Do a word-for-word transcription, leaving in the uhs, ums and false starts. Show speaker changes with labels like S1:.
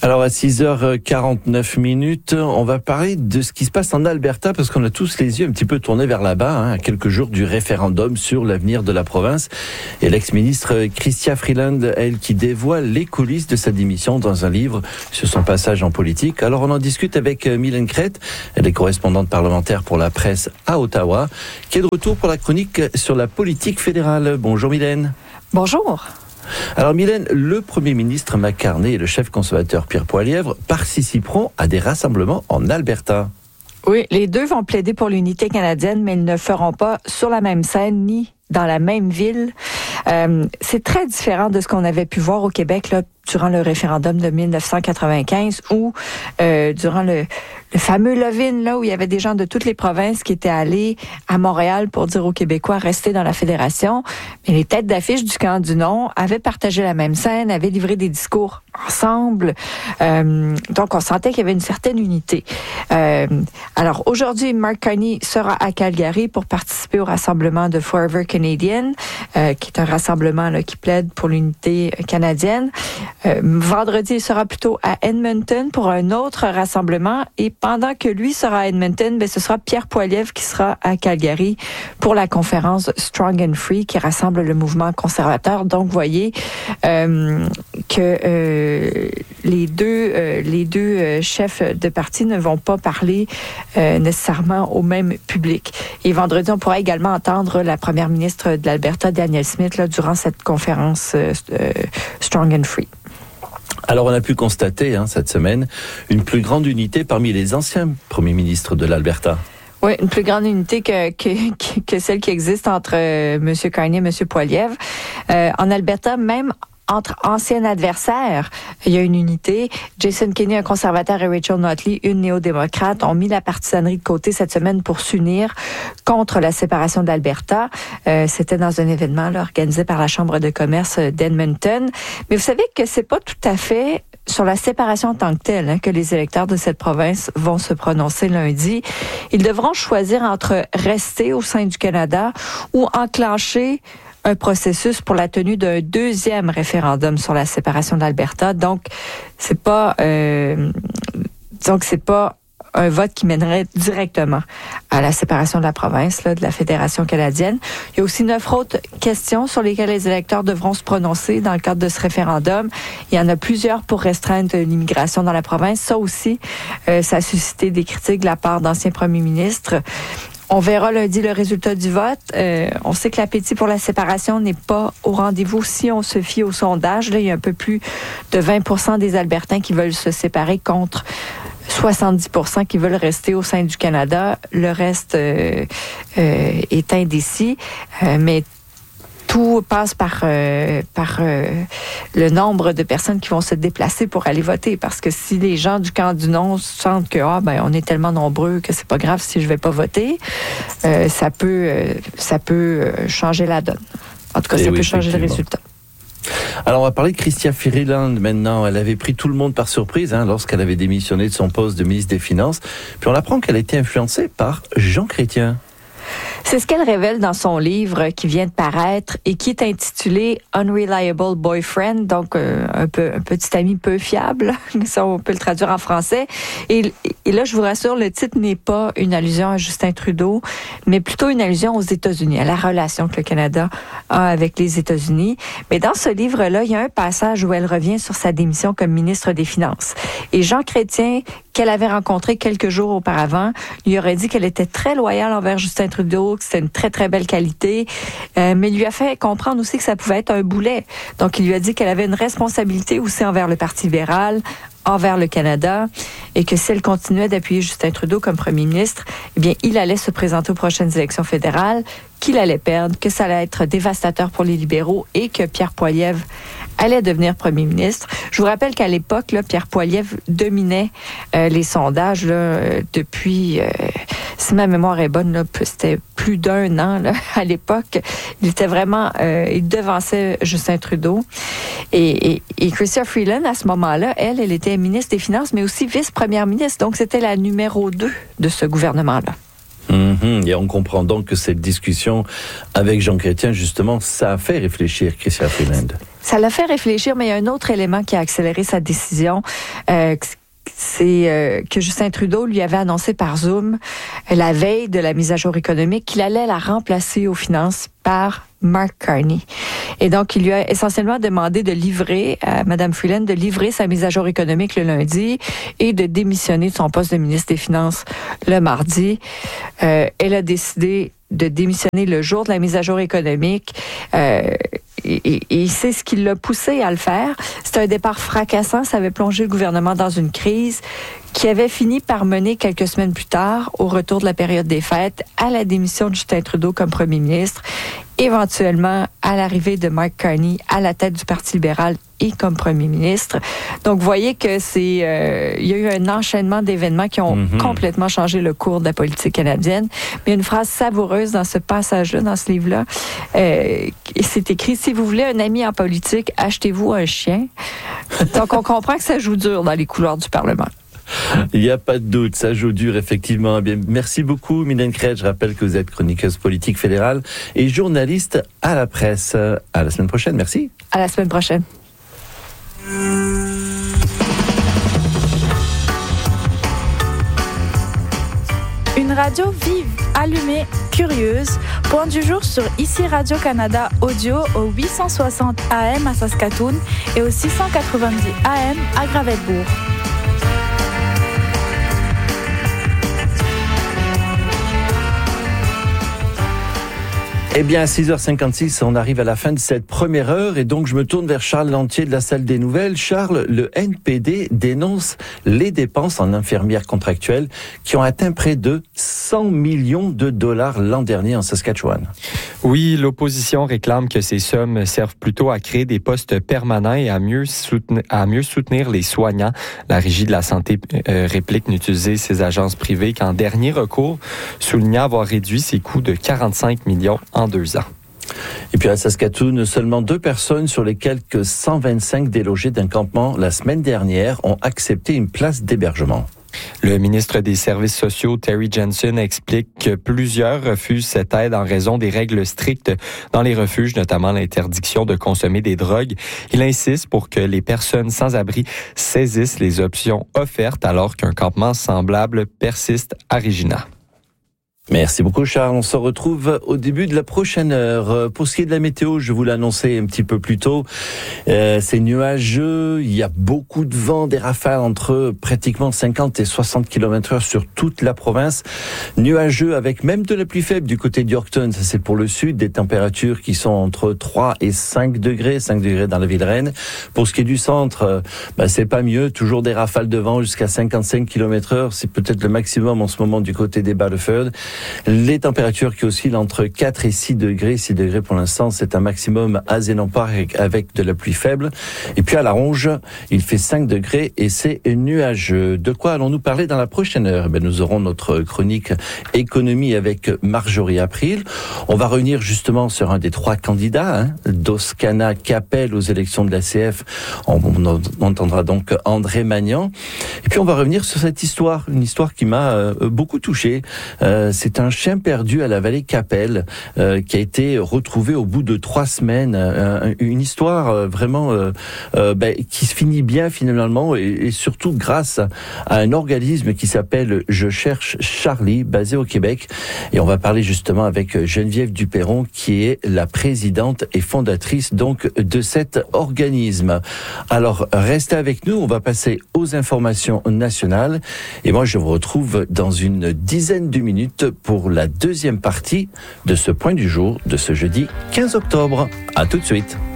S1: Alors à six heures quarante-neuf minutes, on va parler de ce qui se passe en Alberta parce qu'on a tous les yeux un petit peu tournés vers là-bas, hein, à quelques jours du référendum sur l'avenir de la province. Et l'ex-ministre Chrystia Freeland, elle, qui dévoile les coulisses de sa démission dans un livre sur son passage en politique. Alors on en discute avec Mylène Crête, elle est correspondante parlementaire pour la presse à Ottawa, qui est de retour pour la chronique sur la politique fédérale. Bonjour Mylène.
S2: Bonjour.
S1: Alors Mylène, le Premier ministre Mac Carney et le chef conservateur Pierre Poilievre participeront à des rassemblements en Alberta.
S2: Oui, les deux vont plaider pour l'unité canadienne, mais ils ne le feront pas sur la même scène ni dans la même ville. Euh, c'est très différent de ce qu'on avait pu voir au Québec là, durant le référendum de dix-neuf cent quatre-vingt-quinze ou euh, durant le, le fameux Levin, là où il y avait des gens de toutes les provinces qui étaient allés à Montréal pour dire aux Québécois restez dans la fédération. Mais les têtes d'affiche du camp du non avaient partagé la même scène, avaient livré des discours ensemble. Euh, donc on sentait qu'il y avait une certaine unité. Euh, alors aujourd'hui, Mark Carney sera à Calgary pour participer au rassemblement de Forever Canadian, euh, qui est un rassemblement là, qui plaide pour l'unité canadienne. Euh, vendredi, il sera plutôt à Edmonton pour un autre rassemblement. Et pendant que lui sera à Edmonton, ben, ce sera Pierre Poilievre qui sera à Calgary pour la conférence Strong and Free qui rassemble le mouvement conservateur. Donc, vous voyez euh, que euh, les deux, euh, les deux euh, chefs de parti ne vont pas parler euh, nécessairement au même public. Et vendredi, on pourra également entendre la première ministre de l'Alberta, Danielle Smith, là, durant cette conférence euh, euh, Strong and Free.
S1: Alors on a pu constater hein, cette semaine une plus grande unité parmi les anciens premiers ministres de l'Alberta.
S2: Oui, une plus grande unité que, que, que celle qui existe entre euh, M. Carney et M. Poilievre. Euh, en Alberta, même entre anciens adversaires, il y a une unité. Jason Kenney, un conservateur, et Rachel Notley, une néo-démocrate, ont mis la partisanerie de côté cette semaine pour s'unir contre la séparation de l'Alberta. Euh, c'était dans un événement là, organisé par la Chambre de commerce d'Edmonton. Mais vous savez que c'est pas tout à fait sur la séparation en tant que telle hein, que les électeurs de cette province vont se prononcer lundi. Ils devront choisir entre rester au sein du Canada ou enclencher un processus pour la tenue d'un deuxième référendum sur la séparation de l'Alberta. Donc, c'est pas, euh, donc c'est pas un vote qui mènerait directement à la séparation de la province, là, de la Fédération canadienne. Il y a aussi neuf autres questions sur lesquelles les électeurs devront se prononcer dans le cadre de ce référendum. Il y en a plusieurs pour restreindre l'immigration dans la province. Ça aussi, euh, ça a suscité des critiques de la part d'anciens premiers ministres. On verra lundi le résultat du vote. Euh, on sait que l'appétit pour la séparation n'est pas au rendez-vous si on se fie au sondage. Là, il y a un peu plus de vingt pour cent des Albertains qui veulent se séparer contre soixante-dix pour cent qui veulent rester au sein du Canada. Le reste euh, euh, est indécis. Euh, mais tout passe par euh, par euh, le nombre de personnes qui vont se déplacer pour aller voter, parce que si les gens du camp du non sentent que ah ben on est tellement nombreux que c'est pas grave si je vais pas voter, euh, ça peut euh, ça peut changer la donne. En tout cas,
S1: Et
S2: ça
S1: oui,
S2: peut changer le résultat.
S1: Alors, on va parler de Chrystia Freeland maintenant. Elle avait pris tout le monde par surprise hein, lorsqu'elle avait démissionné de son poste de ministre des Finances. Puis on apprend qu'elle a été influencée par Jean Chrétien.
S2: C'est ce qu'elle révèle dans son livre qui vient de paraître et qui est intitulé Unreliable Boyfriend, donc euh, un, peu, un petit ami peu fiable, ça on peut le traduire en français. Et, et là, je vous rassure, le titre n'est pas une allusion à Justin Trudeau, mais plutôt une allusion aux États-Unis, à la relation que le Canada a avec les États-Unis. Mais dans ce livre-là, il y a un passage où elle revient sur sa démission comme ministre des Finances. Et Jean Chrétien, qu'elle avait rencontré quelques jours auparavant, lui aurait dit qu'elle était très loyale envers Justin Trudeau, que c'était une très, très belle qualité, euh, mais il lui a fait comprendre aussi que ça pouvait être un boulet. Donc, il lui a dit qu'elle avait une responsabilité aussi envers le Parti libéral, envers le Canada, et que si elle continuait d'appuyer Justin Trudeau comme premier ministre, eh bien, il allait se présenter aux prochaines élections fédérales, qu'il allait perdre, que ça allait être dévastateur pour les libéraux et que Pierre Poilievre allait devenir premier ministre. Je vous rappelle qu'à l'époque, là, Pierre Poilievre dominait euh, les sondages là, euh, depuis, euh, si ma mémoire est bonne, là, c'était plus d'un an là, à l'époque. Il était vraiment, euh, il devançait Justin Trudeau. Et, et, et Chrystia Freeland, à ce moment-là, elle, elle était ministre des Finances, mais aussi vice-première ministre. Donc, c'était la numéro deux de ce gouvernement-là.
S1: Mmh, et on comprend donc que cette discussion avec Jean Chrétien, justement, ça a fait réfléchir Chrystia Freeland.
S2: ça l'a fait réfléchir, mais il y a un autre élément qui a accéléré sa décision. Euh, c'est euh, que Justin Trudeau lui avait annoncé par Zoom euh, la veille de la mise à jour économique qu'il allait la remplacer aux finances par Mark Carney. Et donc, il lui a essentiellement demandé de livrer à Mme Freeland de livrer sa mise à jour économique le lundi et de démissionner de son poste de ministre des Finances le mardi. Euh, elle a décidé de démissionner le jour de la mise à jour économique. Euh, et, et c'est ce qui l'a poussé à le faire. C'était un départ fracassant. Ça avait plongé le gouvernement dans une crise qui avait fini par mener quelques semaines plus tard, au retour de la période des fêtes, à la démission de Justin Trudeau comme premier ministre, éventuellement à l'arrivée de Mark Carney à la tête du Parti libéral et comme premier ministre. Donc, vous voyez que c'est, euh, il y a eu un enchaînement d'événements qui ont mm-hmm. complètement changé le cours de la politique canadienne. Mais il y a une phrase savoureuse dans ce passage-là, dans ce livre-là. Euh, c'est écrit, si vous voulez un ami en politique, achetez-vous un chien. Donc, on comprend que ça joue dur dans les couloirs du Parlement.
S1: Il n'y a pas de doute, ça joue dur, effectivement. Bien, merci beaucoup, Mylène Craig. Je rappelle que vous êtes chroniqueuse politique fédérale et journaliste à la presse. À la semaine prochaine, merci.
S2: À la semaine prochaine.
S3: Une radio vive, allumée, curieuse. Point du jour sur Ici Radio-Canada Audio au huit cent soixante A M à Saskatoon et au six cent quatre-vingt-dix A M à Gravelbourg.
S1: Eh bien, à six heures cinquante-six, on arrive à la fin de cette première heure et donc je me tourne vers Charles Lantier de la Salle des Nouvelles. Charles, le N P D dénonce les dépenses en infirmières contractuelles qui ont atteint près de cent millions de dollars l'an dernier en Saskatchewan.
S4: Oui, l'opposition réclame que ces sommes servent plutôt à créer des postes permanents et à mieux soutenir, à mieux soutenir les soignants. La Régie de la santé euh, réplique n'utiliser ces agences privées qu'en dernier recours, soulignant avoir réduit ses coûts de quarante-cinq millions en deux ans.
S1: Et puis à Saskatoon, seulement deux personnes sur les quelques cent vingt-cinq délogés d'un campement la semaine dernière ont accepté une place d'hébergement.
S4: Le ministre des Services sociaux, Terry Jensen, explique que plusieurs refusent cette aide en raison des règles strictes dans les refuges, notamment l'interdiction de consommer des drogues. Il insiste pour que les personnes sans abri saisissent les options offertes alors qu'un campement semblable persiste à Regina.
S1: Merci beaucoup Charles, on se retrouve au début de la prochaine heure. Pour ce qui est de la météo, je vous l'ai annoncé un petit peu plus tôt, euh, c'est nuageux, il y a beaucoup de vent, des rafales entre pratiquement cinquante et soixante kilomètres heure sur toute la province. Nuageux avec même de la pluie faible du côté d'Yorkton, ça c'est pour le sud, des températures qui sont entre trois et cinq degrés, cinq degrés dans la ville reine. Pour ce qui est du centre, euh, bah, c'est pas mieux, toujours des rafales de vent jusqu'à cinquante-cinq kilomètres heure, c'est peut-être le maximum en ce moment du côté des Battleford. Les températures qui oscillent entre quatre et six degrés. six degrés pour l'instant, c'est un maximum à Zénon Park avec de la pluie faible. Et puis à La Ronge, il fait cinq degrés et c'est nuageux. De quoi allons-nous parler dans la prochaine heure? Ben, nous aurons notre chronique économie avec Marjorie April. On va revenir justement sur un des trois candidats, hein, Doskana Capel aux élections de la C F. On, on, on entendra donc André Magnan. Et puis on va revenir sur cette histoire, une histoire qui m'a euh, beaucoup touché. Euh, C'est un chien perdu à la vallée Capel euh, qui a été retrouvé au bout de trois semaines. Euh, une histoire euh, vraiment euh, euh, ben, qui se finit bien finalement et, et surtout grâce à un organisme qui s'appelle Je cherche Charlie, basé au Québec. Et on va parler justement avec Geneviève Duperron qui est la présidente et fondatrice donc de cet organisme. Alors restez avec nous, on va passer aux informations nationales et moi je vous retrouve dans une dizaine de minutes pour la deuxième partie de ce point du jour de ce jeudi quinze octobre. À tout de suite.